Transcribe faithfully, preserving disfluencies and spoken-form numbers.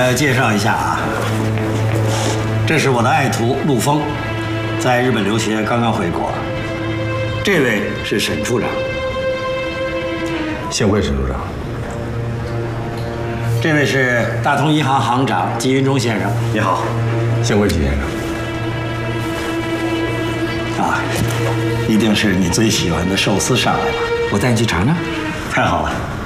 呃，介绍一下啊，这是我的爱徒陆峰，在日本留学，刚刚回国。这位是沈处长， 幸会沈处长。 这位是大通银行行长季云中先生。 你好，幸会季先生。 啊，一定是你最喜欢的寿司上来了，我带你去尝尝。 太好了。